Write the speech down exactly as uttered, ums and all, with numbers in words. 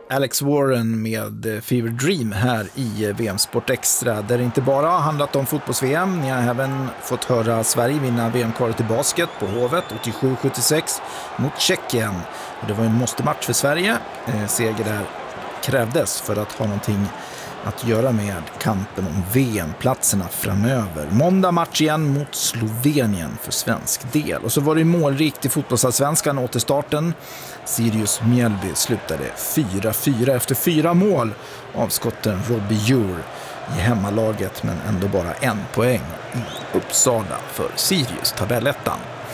Alex Warren med Fever Dream här i V M Sport Extra, där det inte bara har handlat om fotbolls-V M. Ni har även fått höra Sverige vinna V M-kvalet i basket på Hovet åttiosju sjuttiosex mot Tjeckien. Och det var en måste-match för Sverige. Eh, seger där krävdes för att ha någonting att göra med kampen om V M-platserna framöver. Måndag match igen mot Slovenien för svensk del. Och så var det målrikt i fotbollsallsvenskan återstarten. Sirius Mjällby slutade fyra fyra efter fyra mål av skotten Robbie Djur i hemmalaget, men ändå bara en poäng i Uppsala för Sirius tabellettan.